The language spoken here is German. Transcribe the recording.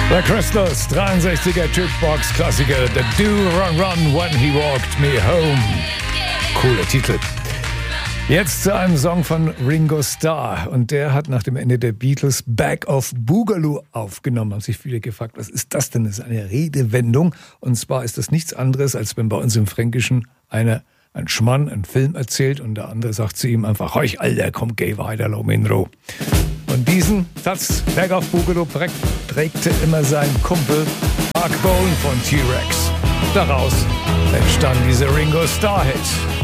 The Crystals, 63er Jukebox-Klassiker, The Do Run Run When He Walked Me Home. Cooler Titel. Jetzt zu einem Song von Ringo Starr. Und der hat nach dem Ende der Beatles Bag of Boogaloo aufgenommen. Haben sich viele gefragt, was ist das denn? Das ist eine Redewendung. Und zwar ist das nichts anderes, als wenn bei uns im Fränkischen ein Schmann einen Film erzählt und der andere sagt zu ihm einfach, heuch, Alter, komm, geh weiter, lass mich in Ruhe. Und diesen Satz, Bag of Boogaloo, prägte immer sein Kumpel Mark Bolan von T-Rex. Daraus entstand dieser Ringo Starr-Hit.